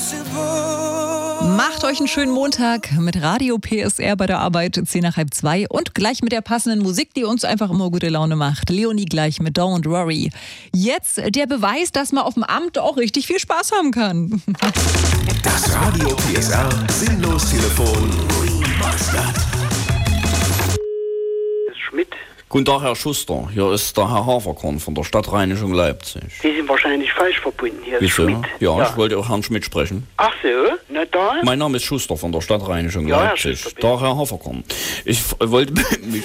Macht euch einen schönen Montag mit Radio PSR bei der Arbeit, 1:10 und gleich mit der passenden Musik, die uns einfach immer gute Laune macht. Leonie gleich mit Don't Worry. Jetzt der Beweis, dass man auf dem Amt auch richtig viel Spaß haben kann. Das Radio PSR Sinnlos-Telefon. Das ist Schmidt. Guten Tag, Herr Schuster. Hier ist der Herr Haferkorn von der Stadtreinigung Leipzig. Sie sind wahrscheinlich falsch verbunden. Hier ist Wieso? Schmidt. Ja, ich wollte auch Herrn Schmidt sprechen. Ach so, na da? Mein Name ist Schuster von der Stadtreinigung Ja, Herr Leipzig. Schuster, bitte. Da, Herr Haferkorn. Ich wollte mich...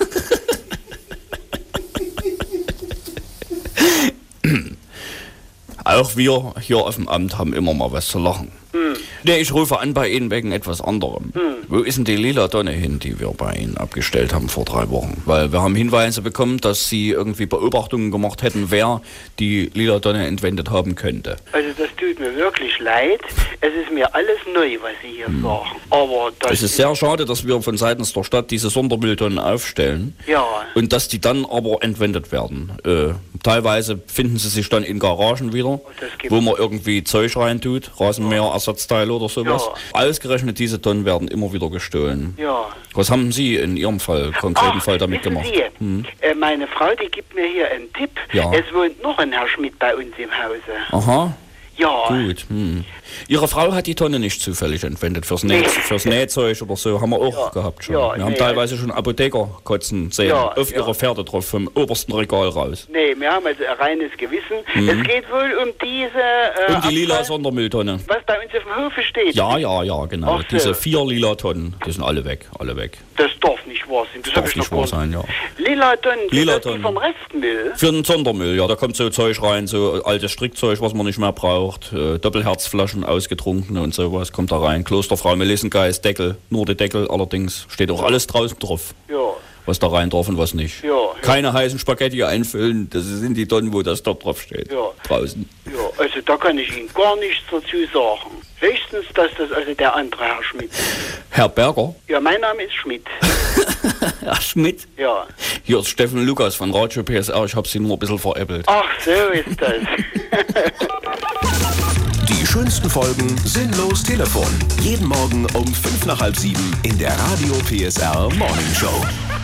Auch wir hier auf dem Amt haben immer mal was zu lachen. Nee, ich rufe an bei Ihnen wegen etwas anderem. Wo ist denn die lila Tonne hin, die wir bei Ihnen abgestellt haben vor 3 Wochen? Weil wir haben Hinweise bekommen, dass Sie irgendwie Beobachtungen gemacht hätten, wer die lila Tonne entwendet haben könnte. Also das tut mir wirklich leid. Es ist mir alles neu, was Sie hier sagen. Aber das Es ist sehr schade, dass wir von seitens der Stadt diese Sondermülltonnen aufstellen. Ja. Und dass die dann aber entwendet werden. Teilweise finden sie sich dann in Garagen wieder, das gibt- wo man irgendwie Zeug reintut, Rasenmäherersatzteile oder sowas. Ja. Ausgerechnet diese Tonnen werden immer wieder gestohlen. Ja. Was haben Sie in Ihrem konkreten Fall damit wissen gemacht? Sie, meine Frau, die gibt mir hier einen Tipp. Ja. Es wohnt noch ein Herr Schmidt bei uns im Hause. Aha, Ja. gut. Ihre Frau hat die Tonne nicht zufällig entwendet fürs Nähzeug oder so, haben wir auch gehabt schon. Ja, wir haben nee, teilweise schon Apotheker kotzen sehen, Ja, auf ja. ihre Pferde drauf, vom obersten Regal raus. Nee, wir haben also ein reines Gewissen. Es geht wohl um diese... Und die lila Abfall, Sondermülltonne. was bei uns auf dem Hofe steht. Ja, genau. Ach so. Diese 4 lila Tonnen, die sind alle weg. Das darf nicht wahr sein. Das hab Darf ich nicht noch wahr gar sein, ja. Lila Tonnen, Lila sind das die Tonnen. vom Restmüll? Für den Sondermüll, ja, da kommt so Zeug rein, so altes Strickzeug, was man nicht mehr braucht, Doppelherzflaschen, ausgetrunkene und sowas, kommt da rein. Klosterfrau Melissengeist, Deckel, nur der Deckel allerdings, steht auch alles draußen drauf, Ja. was da rein darf und was nicht. Ja. Keine heißen Spaghetti einfüllen, das sind die Tonnen, wo das dort drauf steht, Ja. draußen. Ja, also da kann ich Ihnen gar nichts dazu sagen. Höchstens, dass das also der andere Herr Schmidt. Herr Berger? Ja, mein Name ist Schmidt. Herr Schmidt? Ja. Hier ist Steffen Lukas von Radio PSR, ich habe Sie nur ein bisschen veräppelt. Ach, so ist das. Die schönsten Folgen Sinnlos Telefon. Jeden Morgen um 6:55 in der Radio PSR Morning Show.